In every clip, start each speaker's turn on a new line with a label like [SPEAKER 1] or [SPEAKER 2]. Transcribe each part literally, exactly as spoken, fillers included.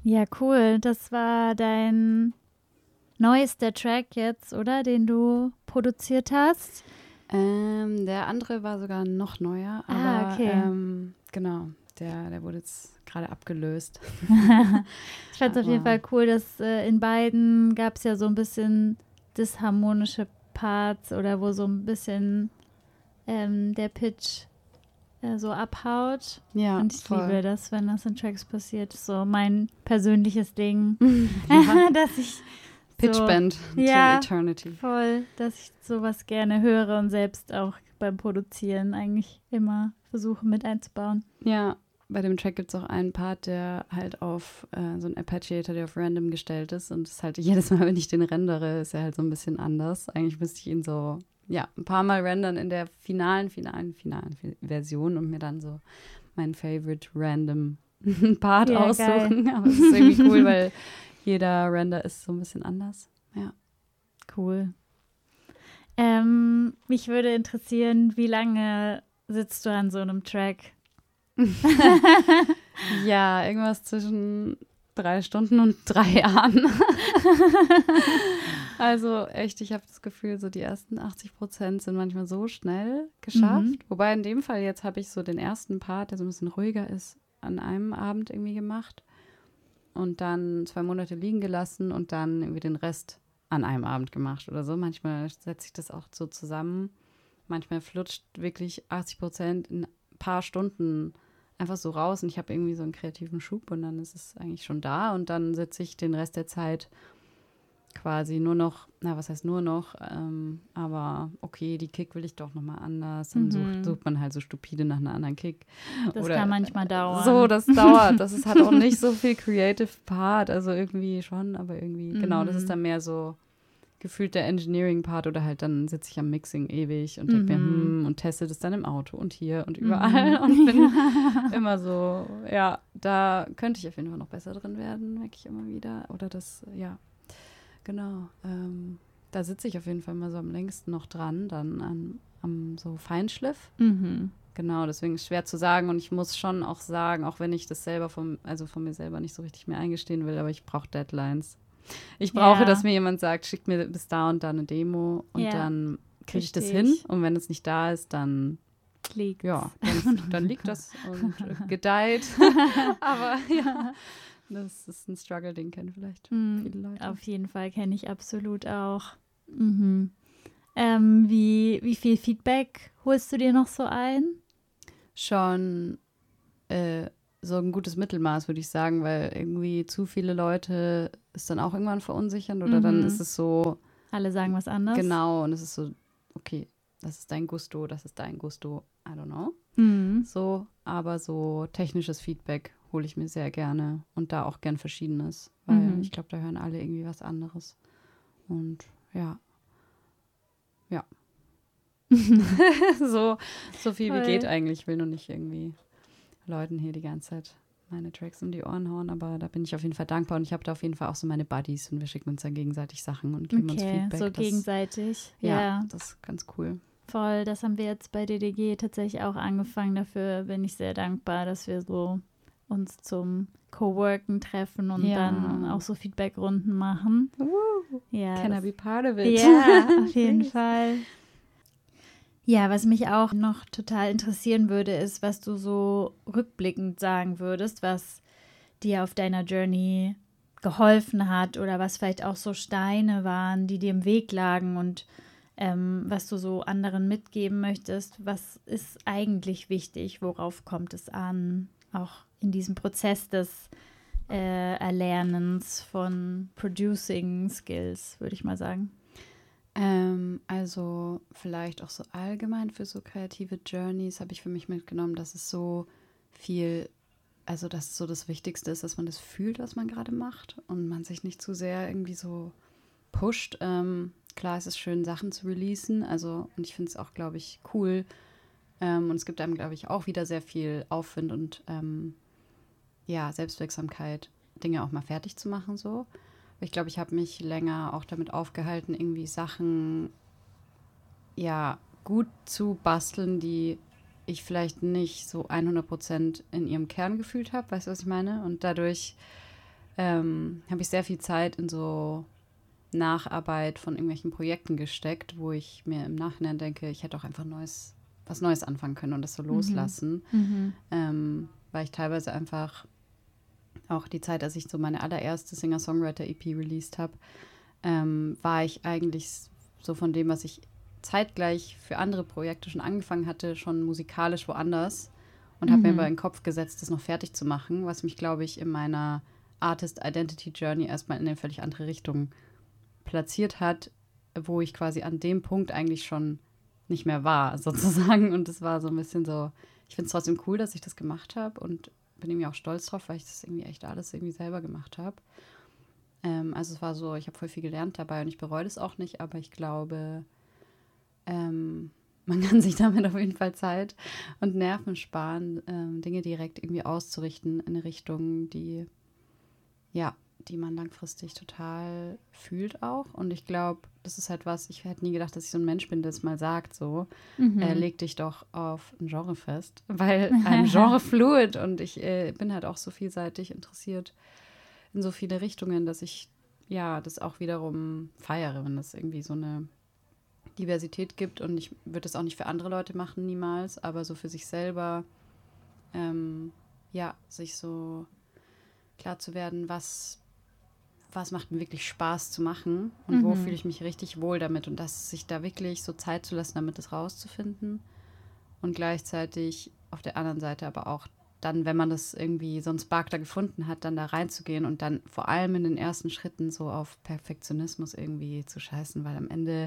[SPEAKER 1] Ja, cool. Das war dein neuester Track jetzt, oder? Den du produziert hast?
[SPEAKER 2] Ähm, der andere war sogar noch neuer, aber
[SPEAKER 1] Ah, okay.
[SPEAKER 2] ähm, genau, der, der wurde jetzt gerade abgelöst.
[SPEAKER 1] Ich fand es auf jeden Fall cool, dass äh, in beiden gab es ja so ein bisschen disharmonische Parts oder wo so ein bisschen ähm, der Pitch äh, so abhaut.
[SPEAKER 2] Ja,
[SPEAKER 1] Und ich
[SPEAKER 2] voll.
[SPEAKER 1] liebe das, wenn das in Tracks passiert. So mein persönliches Ding,
[SPEAKER 2] Ja.
[SPEAKER 1] dass ich
[SPEAKER 2] Pitchbend
[SPEAKER 1] so, ja,
[SPEAKER 2] till eternity.
[SPEAKER 1] Voll, dass ich sowas gerne höre und selbst auch beim Produzieren eigentlich immer versuche mit einzubauen.
[SPEAKER 2] Ja, bei dem Track gibt es auch einen Part, der halt auf äh, so ein Arpeggiator, der auf Random gestellt ist. Und es ist halt jedes Mal, wenn ich den rendere, ist er halt so ein bisschen anders. Eigentlich müsste ich ihn so, ja, ein paar Mal rendern in der finalen, finalen, finalen Version und mir dann so meinen Favorite Random Part
[SPEAKER 1] Ja,
[SPEAKER 2] aussuchen. Aber es ist irgendwie cool, weil jeder Render ist so ein bisschen anders. Ja.
[SPEAKER 1] Cool. Ähm, mich würde interessieren, wie lange sitzt du an so einem Track?
[SPEAKER 2] Ja, irgendwas zwischen drei Stunden und drei Jahren. Also echt, ich habe das Gefühl, so die ersten achtzig Prozent sind manchmal so schnell geschafft. Mhm. Wobei in dem Fall jetzt habe ich so den ersten Part, der so ein bisschen ruhiger ist, an einem Abend irgendwie gemacht. Und dann zwei Monate liegen gelassen und dann irgendwie den Rest an einem Abend gemacht oder so. Manchmal setze ich das auch so zusammen. Manchmal flutscht wirklich achtzig Prozent in ein paar Stunden einfach so raus und ich habe irgendwie so einen kreativen Schub und dann ist es eigentlich schon da und dann sitze ich den Rest der Zeit quasi nur noch, na was heißt nur noch, ähm, aber okay, die Kick will ich doch nochmal anders. Dann mhm. sucht, sucht man halt so stupide nach einer anderen Kick.
[SPEAKER 1] Das Oder, kann manchmal dauern.
[SPEAKER 2] So, das dauert. Das ist halt auch nicht so viel Creative Part, also irgendwie schon, aber irgendwie, mhm. genau, das ist dann mehr so gefühlt der Engineering-Part oder halt dann sitze ich am Mixing ewig und denke mhm. mir, hm, und teste das dann im Auto und hier und überall mhm. und bin immer so, ja, da könnte ich auf jeden Fall noch besser drin werden, merke ich immer wieder. Oder das, ja, genau. Ähm, da sitze ich auf jeden Fall mal so am längsten noch dran, dann an, am so Feinschliff.
[SPEAKER 1] Mhm.
[SPEAKER 2] Genau, deswegen ist es schwer zu sagen und ich muss schon auch sagen, auch wenn ich das selber vom, also von mir selber nicht so richtig mehr eingestehen will, aber ich brauche Deadlines. Ich brauche, ja. dass mir jemand sagt, schickt mir bis da und da eine Demo und ja. dann kriege ich das hin. Und wenn es nicht da ist, dann
[SPEAKER 1] liegt
[SPEAKER 2] ja, dann, dann liegt das und äh, gedeiht. Aber ja, das ist ein Struggle, den kennen vielleicht mhm. viele Leute.
[SPEAKER 1] Auf jeden Fall kenne ich absolut auch. Mhm. Ähm, wie, wie viel Feedback holst du dir noch so ein?
[SPEAKER 2] Schon äh, so ein gutes Mittelmaß, würde ich sagen, weil irgendwie zu viele Leute ist dann auch irgendwann verunsichernd oder mhm. dann ist es so.
[SPEAKER 1] Alle sagen was anderes.
[SPEAKER 2] Genau, und es ist so, okay, das ist dein Gusto, das ist dein Gusto, I don't know.
[SPEAKER 1] Mhm.
[SPEAKER 2] So, aber so technisches Feedback hole ich mir sehr gerne und da auch gern Verschiedenes, weil mhm. ich glaube, da hören alle irgendwie was anderes. Und ja, ja. so, so viel Voll. Wie geht eigentlich. Ich will nur nicht irgendwie Leuten hier die ganze Zeit meine Tracks um die Ohren hauen, aber da bin ich auf jeden Fall dankbar und ich habe da auf jeden Fall auch so meine Buddies und wir schicken uns dann gegenseitig Sachen und geben
[SPEAKER 1] okay,
[SPEAKER 2] uns Feedback.
[SPEAKER 1] So
[SPEAKER 2] das,
[SPEAKER 1] gegenseitig.
[SPEAKER 2] Ja,
[SPEAKER 1] ja,
[SPEAKER 2] das ist ganz cool.
[SPEAKER 1] Voll, das haben wir jetzt bei D D G tatsächlich auch angefangen. Dafür bin ich sehr dankbar, dass wir so uns zum Coworken treffen und ja. dann auch so Feedbackrunden machen.
[SPEAKER 2] Uh,
[SPEAKER 1] ja,
[SPEAKER 2] can I be part of it?
[SPEAKER 1] Ja, auf jeden Fall. Ja, was mich auch noch total interessieren würde, ist, was du so rückblickend sagen würdest, was dir auf deiner Journey geholfen hat oder was vielleicht auch so Steine waren, die dir im Weg lagen und ähm, was du so anderen mitgeben möchtest. Was ist eigentlich wichtig? Worauf kommt es an? Auch in diesem Prozess des äh, Erlernens von Producing Skills, würde ich mal sagen.
[SPEAKER 2] Ähm, also vielleicht auch so allgemein für so kreative Journeys habe ich für mich mitgenommen, dass es so viel, also dass es so das Wichtigste ist, dass man das fühlt, was man gerade macht und man sich nicht zu sehr irgendwie so pusht. Ähm, klar, es ist schön, Sachen zu releasen, also und ich finde es auch, glaube ich, cool ähm, und es gibt einem, glaube ich, auch wieder sehr viel Aufwind und ähm, ja, Selbstwirksamkeit, Dinge auch mal fertig zu machen, so. Ich glaube, ich habe mich länger auch damit aufgehalten, irgendwie Sachen ja gut zu basteln, die ich vielleicht nicht so hundert Prozent in ihrem Kern gefühlt habe. Weißt du, was ich meine? Und dadurch ähm, habe ich sehr viel Zeit in so Nacharbeit von irgendwelchen Projekten gesteckt, wo ich mir im Nachhinein denke, ich hätte auch einfach Neues, was Neues anfangen können und das so loslassen.
[SPEAKER 1] Mhm.
[SPEAKER 2] Ähm, weil ich teilweise einfach auch die Zeit, als ich so meine allererste Singer-Songwriter-E P released habe, ähm, war ich eigentlich so von dem, was ich zeitgleich für andere Projekte schon angefangen hatte, schon musikalisch woanders und habe
[SPEAKER 1] Mhm.
[SPEAKER 2] mir aber in den Kopf gesetzt, das noch fertig zu machen, was mich, glaube ich, in meiner Artist-Identity-Journey erstmal in eine völlig andere Richtung platziert hat, wo ich quasi an dem Punkt eigentlich schon nicht mehr war, sozusagen. Und es war so ein bisschen so, ich finde es trotzdem cool, dass ich das gemacht habe und bin irgendwie auch stolz drauf, weil ich das irgendwie echt alles irgendwie selber gemacht habe. Ähm, also es war so, ich habe voll viel gelernt dabei und ich bereue das auch nicht, aber ich glaube, ähm, man kann sich damit auf jeden Fall Zeit und Nerven sparen, ähm, Dinge direkt irgendwie auszurichten in eine Richtung, die, ja, die man langfristig total fühlt auch. Und ich glaube, das ist halt was, ich hätte nie gedacht, dass ich so ein Mensch bin, der das mal sagt, so,
[SPEAKER 1] Mhm.
[SPEAKER 2] äh, leg dich doch auf ein Genre fest, weil ein Genre fluid und ich äh, bin halt auch so vielseitig interessiert in so viele Richtungen, dass ich, ja, das auch wiederum feiere, wenn das irgendwie so eine Diversität gibt und ich würde das auch nicht für andere Leute machen, niemals, aber so für sich selber, ähm, ja, sich so klar zu werden, was was macht mir wirklich Spaß zu machen und
[SPEAKER 1] Mhm.
[SPEAKER 2] wo fühle ich mich richtig wohl damit und das sich da wirklich so Zeit zu lassen, damit es rauszufinden und gleichzeitig auf der anderen Seite aber auch dann, wenn man das irgendwie so einen Spark da gefunden hat, dann da reinzugehen und dann vor allem in den ersten Schritten so auf Perfektionismus irgendwie zu scheißen, weil am Ende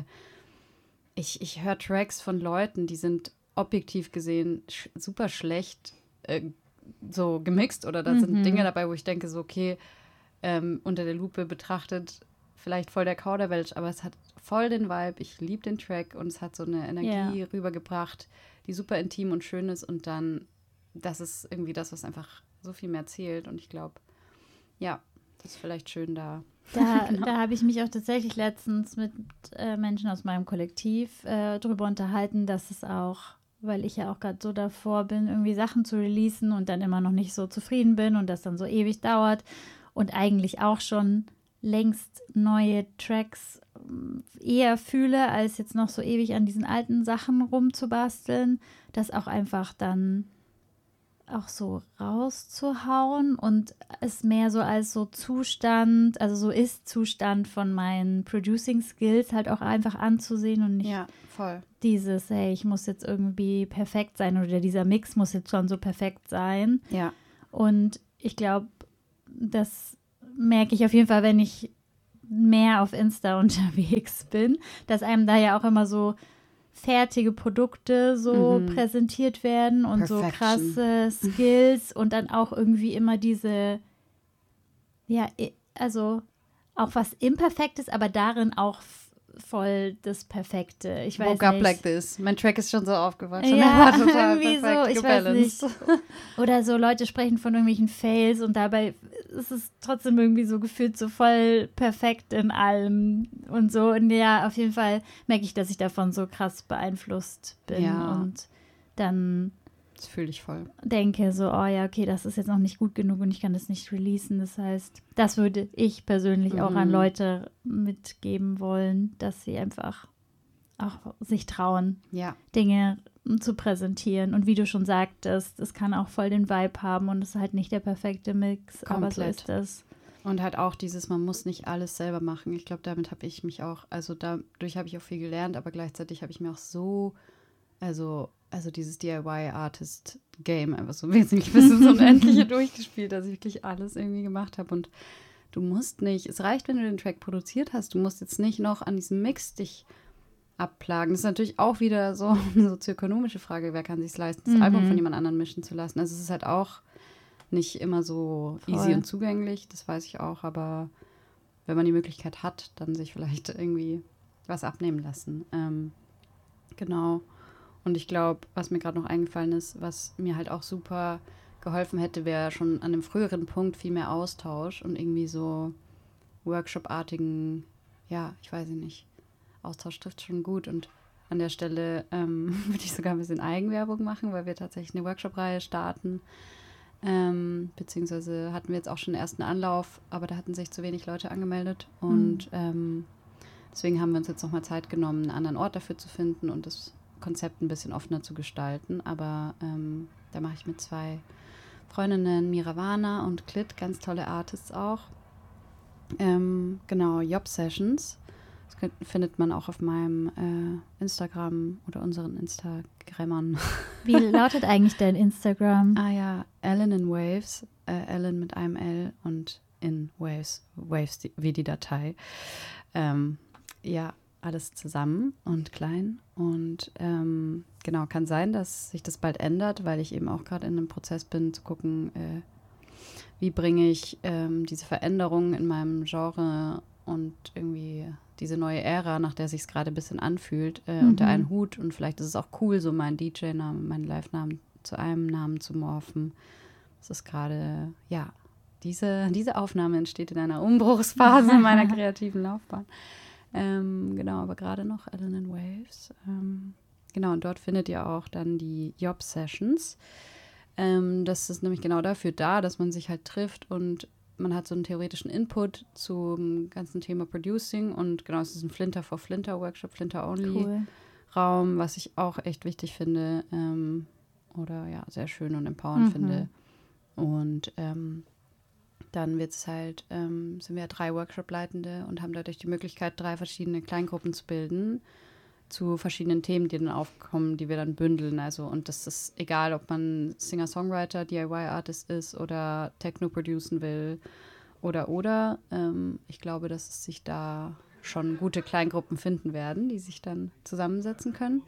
[SPEAKER 2] ich, ich höre Tracks von Leuten, die sind objektiv gesehen sch- super schlecht äh, so gemixt oder da
[SPEAKER 1] Mhm.
[SPEAKER 2] sind Dinge dabei, wo ich denke so, okay, ähm, unter der Lupe betrachtet, vielleicht voll der Kauderwelsch, aber es hat voll den Vibe. Ich liebe den Track und es hat so eine Energie
[SPEAKER 1] Ja.
[SPEAKER 2] rübergebracht, die super intim und schön ist. Und dann, das ist irgendwie das, was einfach so viel mehr zählt. Und ich glaube, ja, das ist vielleicht schön da.
[SPEAKER 1] Da,
[SPEAKER 2] Genau.
[SPEAKER 1] da habe ich mich auch tatsächlich letztens mit äh, Menschen aus meinem Kollektiv äh, drüber unterhalten, dass es auch, weil ich ja auch gerade so davor bin, irgendwie Sachen zu releasen und dann immer noch nicht so zufrieden bin und das dann so ewig dauert und eigentlich auch schon längst neue Tracks ähm, eher fühle, als jetzt noch so ewig an diesen alten Sachen rumzubasteln, das auch einfach dann auch so rauszuhauen und es mehr so als so Zustand, also so Ist-Zustand von meinen Producing-Skills halt auch einfach anzusehen und nicht
[SPEAKER 2] Ja, voll.
[SPEAKER 1] dieses, hey, ich muss jetzt irgendwie perfekt sein oder dieser Mix muss jetzt schon so perfekt sein.
[SPEAKER 2] Ja.
[SPEAKER 1] Und ich glaube, das merke ich auf jeden Fall, wenn ich mehr auf Insta unterwegs bin, dass einem da ja auch immer so fertige Produkte so
[SPEAKER 2] Mhm.
[SPEAKER 1] präsentiert werden und so
[SPEAKER 2] Perfection.
[SPEAKER 1] krasse Skills und dann auch irgendwie immer diese, ja, i- also auch was Imperfektes, aber darin auch f- voll das Perfekte. Ich weiß
[SPEAKER 2] Woke up
[SPEAKER 1] nicht.
[SPEAKER 2] like this. Mein Track ist schon so aufgewacht. Und er
[SPEAKER 1] Ja,
[SPEAKER 2] war total
[SPEAKER 1] irgendwie so,
[SPEAKER 2] perfekt
[SPEAKER 1] ich weiß
[SPEAKER 2] gebalanced.
[SPEAKER 1] nicht. Oder so Leute sprechen von irgendwelchen Fails und dabei ist es trotzdem irgendwie so gefühlt so voll perfekt in allem und so. Und ja, auf jeden Fall merke ich, dass ich davon so krass beeinflusst bin
[SPEAKER 2] Ja.
[SPEAKER 1] und dann
[SPEAKER 2] Das fühle ich voll.
[SPEAKER 1] denke so, oh ja, okay, das ist jetzt noch nicht gut genug und ich kann das nicht releasen. Das heißt, das würde ich persönlich auch an
[SPEAKER 2] Mhm.
[SPEAKER 1] Leute mitgeben wollen, dass sie einfach auch sich trauen,
[SPEAKER 2] Ja.
[SPEAKER 1] Dinge zu präsentieren. Und wie du schon sagtest, es kann auch voll den Vibe haben und es ist halt nicht der perfekte Mix, aber so
[SPEAKER 2] Komplett.
[SPEAKER 1] ist das.
[SPEAKER 2] Und halt auch dieses, man muss nicht alles selber machen. Ich glaube, damit habe ich mich auch, also dadurch habe ich auch viel gelernt, aber gleichzeitig habe ich mir auch so, also, also dieses D I Y-Artist-Game einfach so wesentlich bis ins Unendliche durchgespielt, dass ich wirklich alles irgendwie gemacht habe. Und du musst nicht, es reicht, wenn du den Track produziert hast, du musst jetzt nicht noch an diesem Mix dich abplagen. Das ist natürlich auch wieder so eine sozioökonomische Frage, wer kann sich es leisten, das
[SPEAKER 1] Mhm.
[SPEAKER 2] Album von jemand anderem mischen zu lassen. Also es ist halt auch nicht immer so
[SPEAKER 1] Voll.
[SPEAKER 2] easy und zugänglich, das weiß ich auch, aber wenn man die Möglichkeit hat, dann sich vielleicht irgendwie was abnehmen lassen. Ähm, genau. Und ich glaube, was mir gerade noch eingefallen ist, was mir halt auch super geholfen hätte, wäre schon an einem früheren Punkt viel mehr Austausch und irgendwie so Workshop-artigen, ja, ich weiß nicht, Austausch trifft schon gut und an der Stelle ähm, würde ich sogar ein bisschen Eigenwerbung machen, weil wir tatsächlich eine Workshop-Reihe starten, Ähm, beziehungsweise hatten wir jetzt auch schon den ersten Anlauf, aber da hatten sich zu wenig Leute angemeldet. Und mhm. ähm, deswegen haben wir uns jetzt nochmal Zeit genommen, einen anderen Ort dafür zu finden und das Konzept ein bisschen offener zu gestalten. Aber ähm, da mache ich mit zwei Freundinnen, Miravana und Klit, ganz tolle Artists auch. Ähm, genau, Job Sessions. Das könnt, findet man auch auf meinem äh, Instagram oder unseren Instagrammern.
[SPEAKER 1] Wie lautet eigentlich dein Instagram?
[SPEAKER 2] Ah ja, Ellen in Waves. Äh, Ellen mit einem L und in Waves. Waves die, wie die Datei. Ähm, ja, alles zusammen und klein. Und ähm, genau, kann sein, dass sich das bald ändert, weil ich eben auch gerade in einem Prozess bin, zu gucken, äh, wie bringe ich ähm, diese Veränderungen in meinem Genre und irgendwie diese neue Ära, nach der sich es gerade ein bisschen anfühlt, äh, mhm. unter einen Hut. Und vielleicht ist es auch cool, so meinen D J-Namen, meinen Live-Namen zu einem Namen zu morphen. Das ist gerade, ja, diese, diese Aufnahme entsteht in einer Umbruchsphase meiner kreativen Laufbahn. Ähm, genau, aber gerade noch Ellen in Waves. Ähm, genau, und dort findet ihr auch dann die Job Sessions. Ähm, das ist nämlich genau dafür da, dass man sich halt trifft und man hat so einen theoretischen Input zum ganzen Thema Producing und genau, es ist ein Flinter for Flinter Workshop, Flinter Only cool. Raum, was ich auch echt wichtig finde ähm, oder ja, sehr schön und empowernd mhm. finde. Und ähm, dann wird es halt, ähm, sind wir ja drei Workshop-Leitende und haben dadurch die Möglichkeit, drei verschiedene Kleingruppen zu bilden zu verschiedenen Themen, die dann aufkommen, die wir dann bündeln. Also, und das ist egal, ob man Singer-Songwriter, D I Y-Artist ist oder Techno producen will oder oder. Ähm, ich glaube, dass es sich da schon gute Kleingruppen finden werden, die sich dann zusammensetzen können.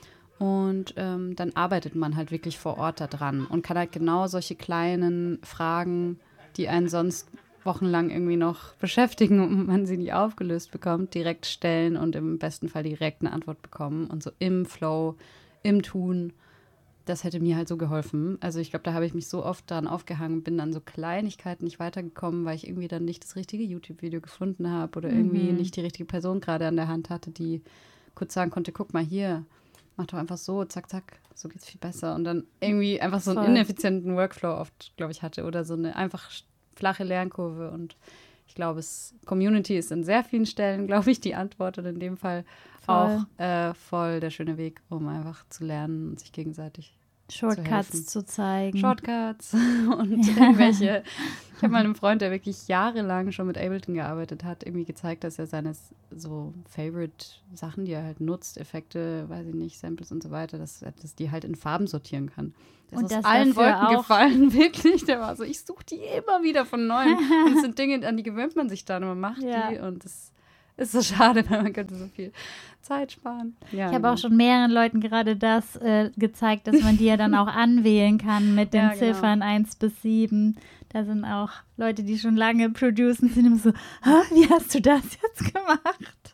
[SPEAKER 2] Und ähm, dann arbeitet man halt wirklich vor Ort da dran und kann halt genau solche kleinen Fragen, die einen sonst wochenlang irgendwie noch beschäftigen und man sie nicht aufgelöst bekommt, direkt stellen und im besten Fall direkt eine Antwort bekommen und so im Flow, im Tun. Das hätte mir halt so geholfen. Also ich glaube, da habe ich mich so oft dran aufgehangen, bin an so Kleinigkeiten nicht weitergekommen, weil ich irgendwie dann nicht das richtige YouTube-Video gefunden habe oder irgendwie mhm. nicht die richtige Person gerade an der Hand hatte, die kurz sagen konnte, guck mal hier, mach doch einfach so, zack, zack, so geht's viel besser. Und dann irgendwie einfach so einen Voll. ineffizienten Workflow oft, glaube ich, hatte oder so eine einfach flache Lernkurve. Und ich glaube, es Community ist an sehr vielen Stellen, glaube ich, die Antwort und in dem Fall voll. auch äh, voll der schöne Weg, um einfach zu lernen und sich gegenseitig
[SPEAKER 1] Shortcuts zu, zu zeigen.
[SPEAKER 2] Shortcuts und ja. irgendwelche. Ich habe mal einem Freund, der wirklich jahrelang schon mit Ableton gearbeitet hat, irgendwie gezeigt, dass er seine so Favorite-Sachen, die er halt nutzt, Effekte, weiß ich nicht, Samples und so weiter, dass er dass die halt in Farben sortieren kann. Das und ist allen Wolken gefallen, wirklich. Der war so, ich suche die immer wieder von Neuem. Und es sind Dinge, an die gewöhnt man sich dann und man macht ja. die und das ist so schade, weil man könnte so viel Zeit sparen. Ja,
[SPEAKER 1] ich habe
[SPEAKER 2] genau.
[SPEAKER 1] auch schon mehreren Leuten gerade das äh, gezeigt, dass man die ja dann auch anwählen kann mit den ja, genau. Ziffern eins bis sieben. Da sind auch Leute, die schon lange producen, sind immer so, wie hast du das jetzt gemacht?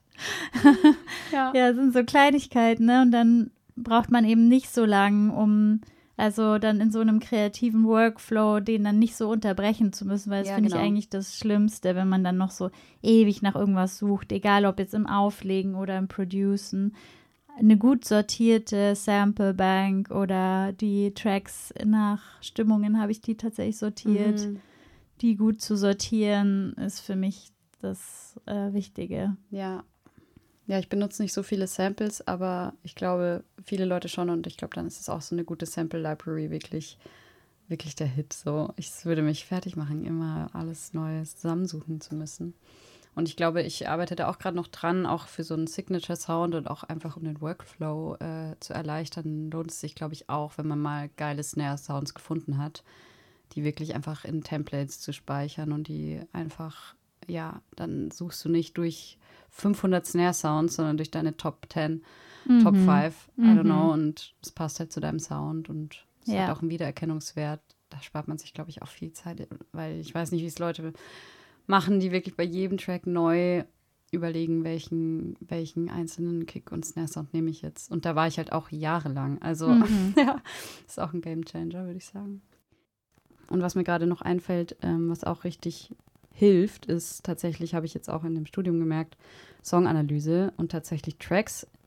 [SPEAKER 1] ja. ja, sind so Kleinigkeiten, ne? Und dann braucht man eben nicht so lang, um also dann in so einem kreativen Workflow den dann nicht so unterbrechen zu müssen, weil das ja, finde genau. ich eigentlich das Schlimmste, wenn man dann noch so ewig nach irgendwas sucht, egal ob jetzt im Auflegen oder im Producen. Eine gut sortierte Sample-Bank oder die Tracks nach Stimmungen habe ich die tatsächlich sortiert. Mhm. Die gut zu sortieren ist für mich das äh, Wichtige.
[SPEAKER 2] Ja. Ja, ich benutze nicht so viele Samples, aber ich glaube, viele Leute schon und ich glaube, dann ist es auch so eine gute Sample-Library wirklich, wirklich der Hit. So, ich würde mich fertig machen, immer alles Neues zusammensuchen zu müssen. Und ich glaube, ich arbeite da auch gerade noch dran, auch für so einen Signature-Sound und auch einfach um den Workflow äh, zu erleichtern, lohnt es sich, glaube ich, auch, wenn man mal geile Snare-Sounds gefunden hat, die wirklich einfach in Templates zu speichern und die einfach, ja, dann suchst du nicht durch fünfhundert Snare-Sounds, sondern durch deine Top zehn, mhm. Top fünf, I don't know, und es passt halt zu deinem Sound und es ja. hat auch einen Wiedererkennungswert. Da spart man sich, glaube ich, auch viel Zeit, weil ich weiß nicht, wie es Leute machen, die wirklich bei jedem Track neu überlegen, welchen, welchen einzelnen Kick- und Snare-Sound nehme ich jetzt. Und da war ich halt auch jahrelang. Also mhm. ja, ist auch ein Gamechanger, würde ich sagen. Und was mir gerade noch einfällt, ähm, was auch richtig hilft, ist tatsächlich, habe ich jetzt auch in dem Studium gemerkt, Songanalyse und tatsächlich Tracks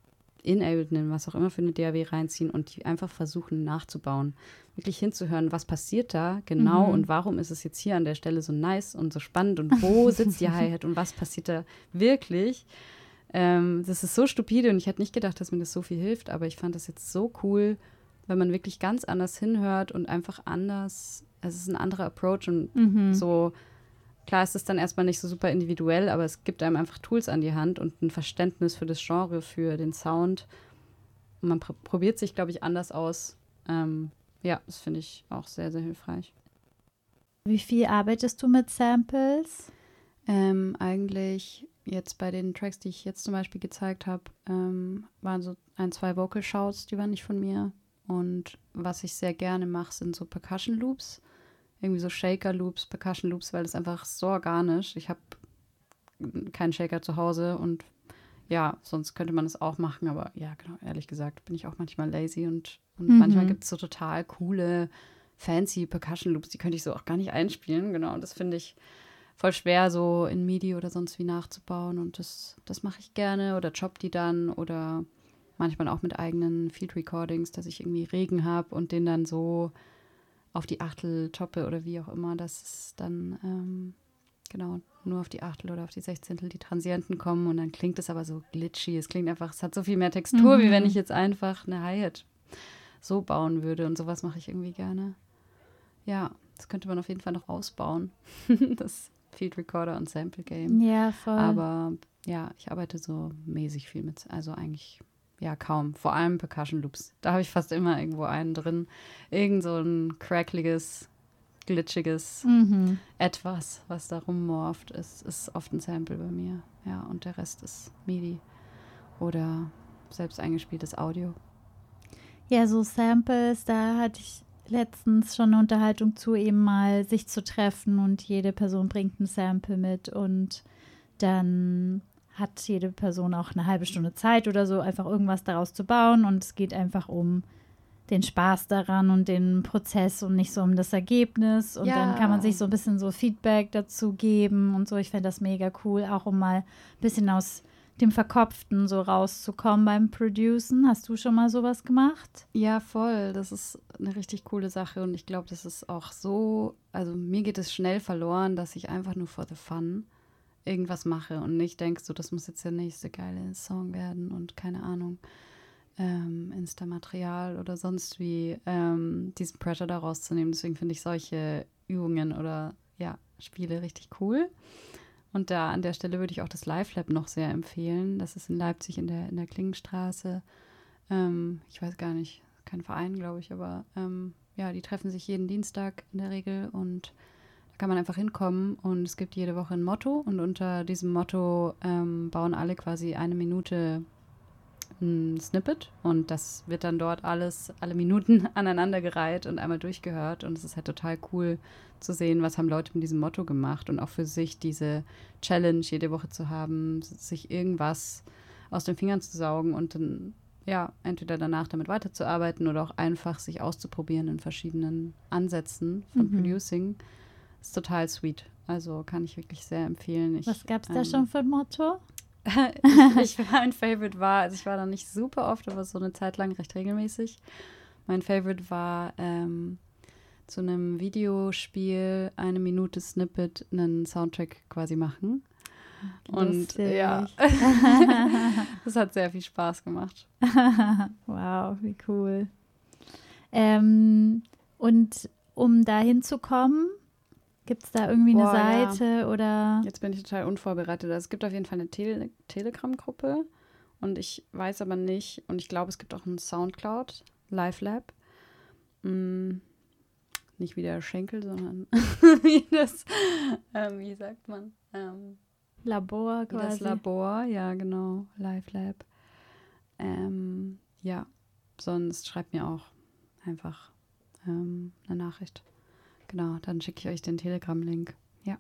[SPEAKER 2] in Ableton, was auch immer für eine D A W reinziehen und die einfach versuchen nachzubauen. Wirklich hinzuhören, was passiert da genau mhm. und warum ist es jetzt hier an der Stelle so nice und so spannend und wo sitzt die Hi-Hat und was passiert da wirklich. Ähm, das ist so stupide und ich hätte nicht gedacht, dass mir das so viel hilft, aber ich fand das jetzt so cool, wenn man wirklich ganz anders hinhört und einfach anders, es ist ein anderer Approach und mhm. so, klar ist es dann erstmal nicht so super individuell, aber es gibt einem einfach Tools an die Hand und ein Verständnis für das Genre, für den Sound. Und man pr- probiert sich, glaube ich, anders aus. Ähm, ja, das finde ich auch sehr, sehr hilfreich.
[SPEAKER 1] Wie viel arbeitest du mit Samples?
[SPEAKER 2] Ähm, eigentlich jetzt bei den Tracks, die ich jetzt zum Beispiel gezeigt habe, ähm, waren so ein, zwei Vocal Shouts, die waren nicht von mir. Und was ich sehr gerne mache, sind so Percussion Loops. Irgendwie so Shaker Loops, Percussion Loops, weil das einfach so organisch. Ich habe keinen Shaker zu Hause und ja, sonst könnte man es auch machen. Aber ja, genau, ehrlich gesagt, bin ich auch manchmal lazy und, und mhm. manchmal gibt es so total coole, fancy Percussion Loops, die könnte ich so auch gar nicht einspielen. Genau, und das finde ich voll schwer, so in MIDI oder sonst wie nachzubauen. Und das, das mache ich gerne oder chop die dann oder manchmal auch mit eigenen Field Recordings, dass ich irgendwie Regen habe und den dann so auf die Achtel toppe oder wie auch immer, dass es dann ähm, genau nur auf die Achtel oder auf die Sechzehntel die Transienten kommen und dann klingt es aber so glitchy. Es klingt einfach, es hat so viel mehr Textur, mhm. wie wenn ich jetzt einfach eine Hi-Hat so bauen würde und sowas mache ich irgendwie gerne. Ja, das könnte man auf jeden Fall noch ausbauen. Das Field Recorder und Sample Game.
[SPEAKER 1] Ja, voll.
[SPEAKER 2] Aber ja, ich arbeite so mäßig viel mit, also eigentlich ja, kaum. Vor allem Percussion Loops. Da habe ich fast immer irgendwo einen drin. Irgend so ein crackliges, glitschiges mhm. etwas, was da rummorft, ist, ist oft ein Sample bei mir. Ja, und der Rest ist MIDI oder selbst eingespieltes Audio.
[SPEAKER 1] Ja, so Samples, da hatte ich letztens schon eine Unterhaltung zu, eben mal sich zu treffen und jede Person bringt ein Sample mit und dann hat jede Person auch eine halbe Stunde Zeit oder so, einfach irgendwas daraus zu bauen und es geht einfach um den Spaß daran und den Prozess und nicht so um das Ergebnis und ja. Dann kann man sich so ein bisschen so Feedback dazu geben und so. Ich fände das mega cool, auch um mal ein bisschen aus dem Verkopften so rauszukommen beim Producen. Hast du schon mal sowas gemacht?
[SPEAKER 2] Ja, voll. Das ist eine richtig coole Sache und ich glaube, das ist auch so, also mir geht es schnell verloren, dass ich einfach nur for the fun irgendwas mache und nicht denke, so, das muss jetzt der nächste geile Song werden und keine Ahnung, ähm, Insta-Material oder sonst wie ähm, diesen Pressure da rauszunehmen. Deswegen finde ich solche Übungen oder ja, Spiele richtig cool. Und da an der Stelle würde ich auch das Live-Lab noch sehr empfehlen. Das ist in Leipzig in der, in der Klingenstraße. Ähm, ich weiß gar nicht, kein Verein, glaube ich, aber ähm, ja, die treffen sich jeden Dienstag in der Regel und kann man einfach hinkommen und es gibt jede Woche ein Motto und unter diesem Motto ähm, bauen alle quasi eine Minute ein Snippet und das wird dann dort alles, alle Minuten aneinandergereiht und einmal durchgehört und es ist halt total cool zu sehen, was haben Leute mit diesem Motto gemacht und auch für sich diese Challenge jede Woche zu haben, sich irgendwas aus den Fingern zu saugen und dann ja, entweder danach damit weiterzuarbeiten oder auch einfach sich auszuprobieren in verschiedenen Ansätzen von mhm. Producing. Ist total sweet. Also kann ich wirklich sehr empfehlen. Ich,
[SPEAKER 1] Was gab es da ähm, schon für ein Motto?
[SPEAKER 2] ich, ich, mein Favorite war, also ich war da nicht super oft, aber so eine Zeit lang recht regelmäßig. Mein Favorite war ähm, zu einem Videospiel eine Minute Snippet einen Soundtrack quasi machen. Und Lustig. Ja, das hat sehr viel Spaß gemacht.
[SPEAKER 1] Wow, wie cool. Ähm, und um da hinzukommen, gibt es da irgendwie Boah, eine Seite ja. oder?
[SPEAKER 2] Jetzt bin ich total unvorbereitet. Also es gibt auf jeden Fall eine Tele- Telegram-Gruppe und ich weiß aber nicht, und ich glaube, es gibt auch einen Soundcloud, Live Lab. Hm, nicht wie der Schenkel, sondern wie das, ähm, wie sagt man? Ähm,
[SPEAKER 1] Labor quasi.
[SPEAKER 2] Das Labor, ja genau, Live Lab. Ähm, ja, sonst schreibt mir auch einfach ähm, eine Nachricht. Genau, dann schicke ich euch den Telegram-Link. Ja.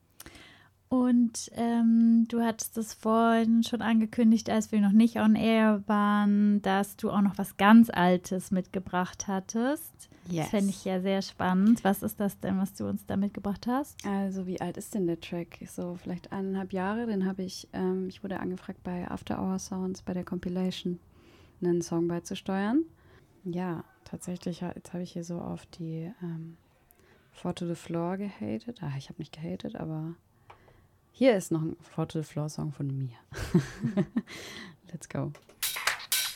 [SPEAKER 1] Und ähm, du hattest das vorhin schon angekündigt, als wir noch nicht on air waren, dass du auch noch was ganz Altes mitgebracht hattest. Yes. Das fände ich ja sehr spannend. Was ist das denn, was du uns da mitgebracht hast?
[SPEAKER 2] Also wie alt ist denn der Track? So vielleicht eineinhalb Jahre. Den habe ich, ähm, ich wurde angefragt bei After Hour Sounds bei der Compilation. einen Song beizusteuern. Ja, tatsächlich, jetzt habe ich hier so auf die ähm, Four to the Floor gehatet. Ah, ich habe nicht gehatet, aber hier ist noch ein Four to the Floor Song von mir. Let's go.